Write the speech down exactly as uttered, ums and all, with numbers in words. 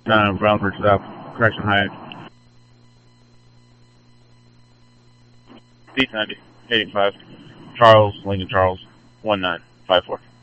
nine, Brownford South, correction high. D ninety, eighty-five, Charles, Lincoln Charles, one nine five four.